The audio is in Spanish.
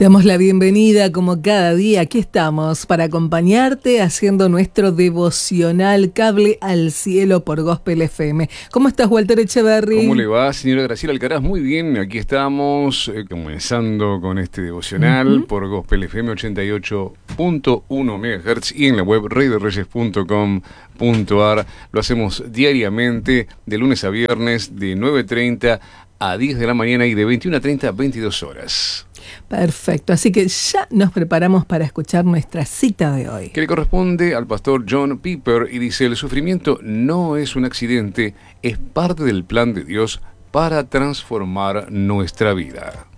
Damos la bienvenida como cada día. Aquí estamos para acompañarte haciendo nuestro devocional Cable al Cielo por Gospel FM. ¿Cómo estás, Walter Echeverry? ¿Cómo le va, señora Graciela Alcaraz? Muy bien, aquí estamos comenzando con este devocional por Gospel FM 88.1 MHz y en la web reydorreyes.com.ar. Lo hacemos diariamente, de lunes a viernes, de 9:30 a 10 de la mañana y de 21:30 a 22 horas. Perfecto, así que ya nos preparamos para escuchar nuestra cita de hoy, Que le corresponde al pastor John Piper y dice: el sufrimiento no es un accidente, es parte del plan de Dios para transformar nuestra vida.